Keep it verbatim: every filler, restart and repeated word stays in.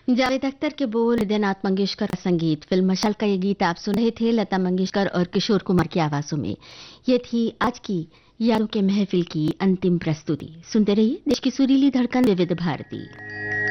जावेद अख्तर के बोल, हृदयनाथ मंगेशकर का संगीत। फिल्म मशाल का ये गीत आप सुन रहे थे लता मंगेशकर और किशोर कुमार की आवाजों में। ये थी आज की यारों के महफिल की अंतिम प्रस्तुति। सुनते रहिए देश की सुरीली धड़कन विविध भारती।